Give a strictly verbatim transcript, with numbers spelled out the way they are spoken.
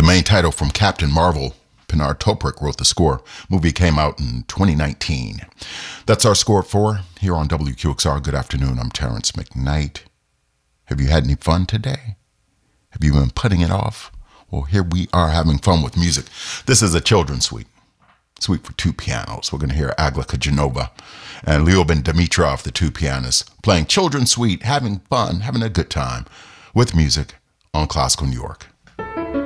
main title from Captain Marvel. Pinar Toprak wrote the score. Movie came out in twenty nineteen. That's our score at four here on W Q X R. Good afternoon. I'm Terrence McKnight. Have you had any fun today? Have you been putting it off? Well, here we are having fun with music. This is a children's suite. Suite for two pianos. We're going to hear Aglika Genova and Lyubin Dimitrov, the two pianists, playing children's suite, having fun, having a good time with music on Classical New York.